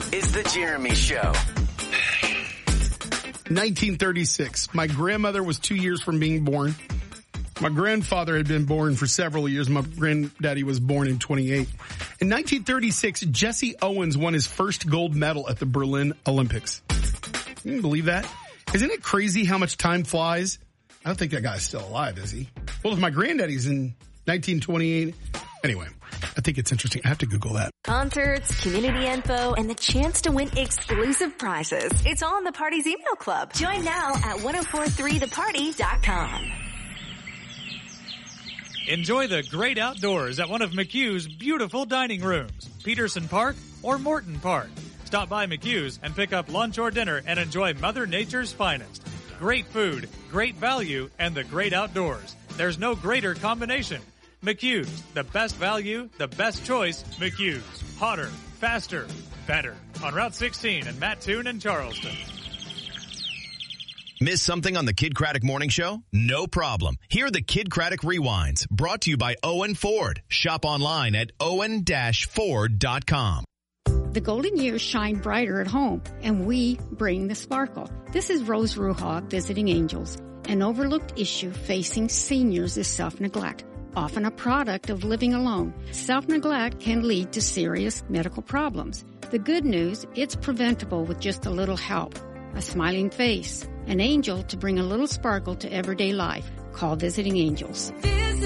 is The Jeremy Show. 1936. My grandmother was 2 years from being born. My grandfather had been born for several years. My granddaddy was born in 28. In 1936, Jesse Owens won his first gold medal at the Berlin Olympics. Can you believe that? Isn't it crazy how much time flies? I don't think that guy's still alive, is he? Well, if my granddaddy's in 1928. Anyway, I think it's interesting. I have to Google that. Concerts, community info, and the chance to win exclusive prizes. It's all in the Party's email club. Join now at 1043theparty.com. Enjoy the great outdoors at one of McHugh's beautiful dining rooms, Peterson Park or Morton Park. Stop by McHugh's and pick up lunch or dinner and enjoy Mother Nature's finest. Great food, great value, and the great outdoors. There's no greater combination. McHugh's, the best value, the best choice, McHugh's. Hotter, faster, better. On Route 16 in Mattoon and Charleston. Miss something on the Kid Craddock Morning Show? No problem. Here are the Kid Craddock Rewinds, brought to you by Owen Ford. Shop online at owen-ford.com. The golden years shine brighter at home, and we bring the sparkle. This is Rose Ruha Visiting Angels. An overlooked issue facing seniors is self-neglect, often a product of living alone. Self-neglect can lead to serious medical problems. The good news, it's preventable with just a little help. A smiling face, an angel to bring a little sparkle to everyday life. Call Visiting Angels.